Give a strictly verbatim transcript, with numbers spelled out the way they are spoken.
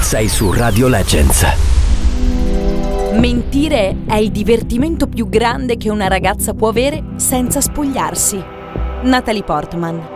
Sei su Radio Legends. Mentire è il divertimento più grande che una ragazza può avere senza spogliarsi. Natalie Portman.